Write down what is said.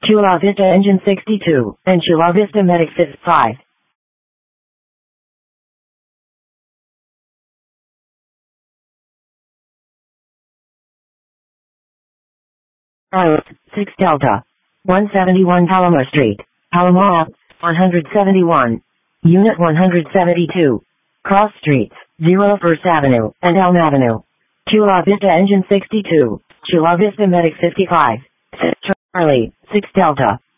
Chula Vista Engine 62, and Chula Vista Medic 55. Route 6 Delta. 171 Palomar Street. Palomar, 171. Unit 172. Cross Streets, 01st Avenue, and Elm Avenue. Chula Vista Engine 62, Chula Vista Medic 55. Charlie, 6 Delta.